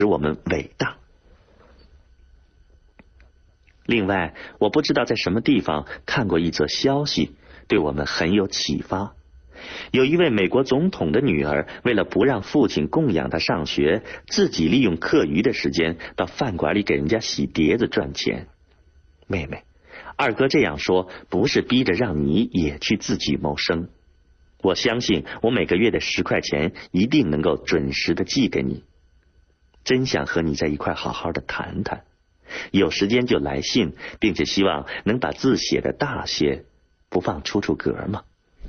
使我们伟大。另外，我不知道在什么地方看过一则消息，对我们很有启发。有一位美国总统的女儿，为了不让父亲供养她上学，自己利用课余的时间到饭馆里给人家洗碟子赚钱。妹妹，二哥这样说不是逼着让你也去自举谋生。我相信我每个月的10块钱一定能够准时的寄给你。真想和你在一块好好的谈谈，有时间就来信，并且希望能把字写得大些，不放出格吗？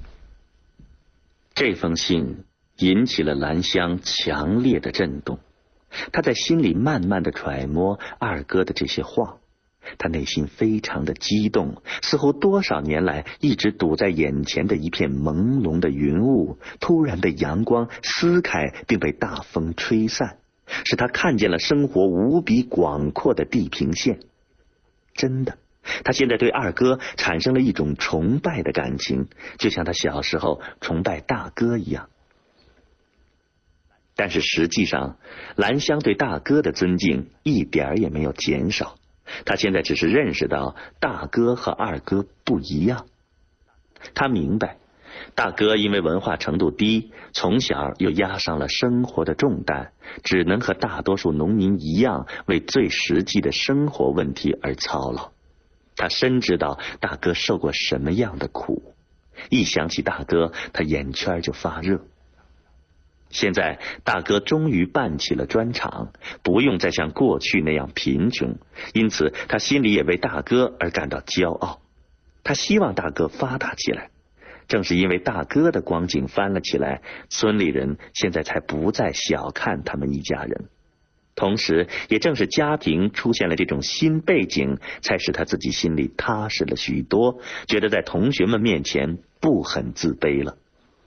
这封信引起了兰香强烈的震动，她在心里慢慢的揣摩二哥的这些话，她内心非常的激动，似乎多少年来一直堵在眼前的一片朦胧的云雾，突然被阳光撕开，并被大风吹散，使他看见了生活无比广阔的地平线。真的，他现在对二哥产生了一种崇拜的感情，就像他小时候崇拜大哥一样。但是实际上，兰香对大哥的尊敬一点也没有减少，他现在只是认识到大哥和二哥不一样。他明白，大哥因为文化程度低，从小又压上了生活的重担，只能和大多数农民一样，为最实际的生活问题而操劳。他深知道大哥受过什么样的苦，一想起大哥，他眼圈就发热。现在大哥终于办起了砖厂，不用再像过去那样贫穷，因此他心里也为大哥而感到骄傲。他希望大哥发达起来，正是因为大哥的光景翻了起来，村里人现在才不再小看他们一家人。同时也正是家庭出现了这种新背景，才使他自己心里踏实了许多，觉得在同学们面前不很自卑了。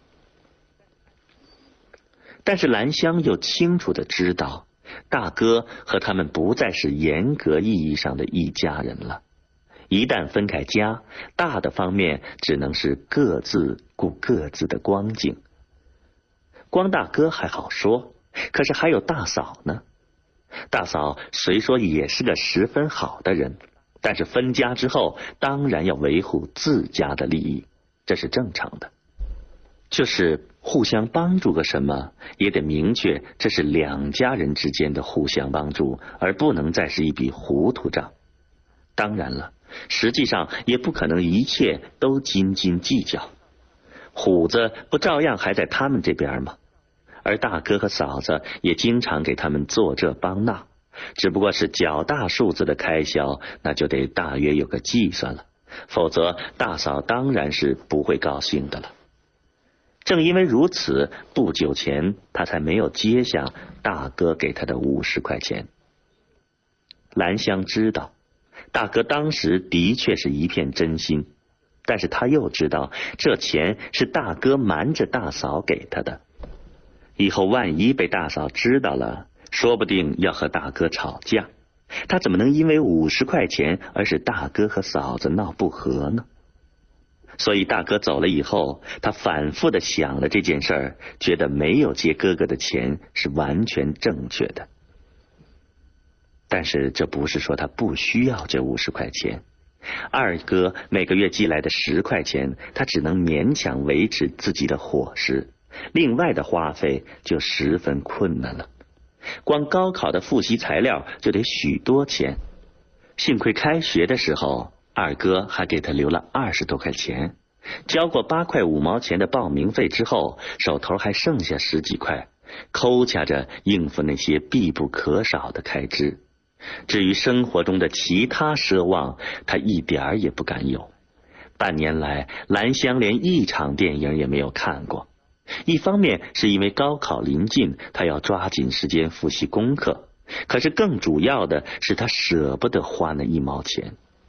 但是兰香又清楚地知道，大哥和他们不再是严格意义上的一家人了。一旦分开家，大的方面只能是各自顾各自的光景。光大哥还好说，可是还有大嫂呢。大嫂虽说也是个十分好的人，但是分家之后当然要维护自家的利益，这是正常的。就是互相帮助个什么，也得明确这是两家人之间的互相帮助，而不能再是一笔糊涂账。当然了，实际上也不可能一切都斤斤计较，虎子不照样还在他们这边吗？而大哥和嫂子也经常给他们做这帮那，只不过是较大数字的开销，那就得大约有个计算了，否则大嫂当然是不会高兴的了。正因为如此，不久前他才没有接下大哥给他的50块钱。兰香知道大哥当时的确是一片真心，但是他又知道这钱是大哥瞒着大嫂给他的，以后万一被大嫂知道了，说不定要和大哥吵架，他怎么能因为50块钱而使大哥和嫂子闹不和呢？所以大哥走了以后，他反复的想了这件事儿，觉得没有接哥哥的钱是完全正确的。但是这不是说他不需要这50块钱，二哥每个月寄来的10块钱，他只能勉强维持自己的伙食，另外的花费就十分困难了。光高考的复习材料就得许多钱，幸亏开学的时候二哥还给他留了20多块钱，交过8块5毛钱的报名费之后，手头还剩下10几块，抠掐着应付那些必不可少的开支。至于生活中的其他奢望，他一点儿也不敢有。半年来，兰香连一场电影也没有看过。一方面是因为高考临近，他要抓紧时间复习功课，可是更主要的是他舍不得花那1毛钱。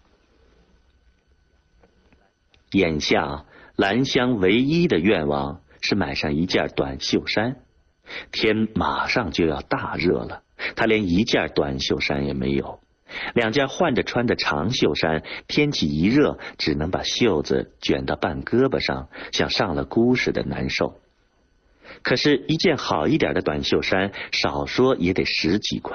眼下兰香唯一的愿望是买上一件短袖衫，天马上就要大热了，他连一件短袖衫也没有，2件换着穿的长袖衫，天气一热只能把袖子卷到半胳膊上，像上了箍似的难受。 可是，一件好一点的短袖衫，少说也得10几块。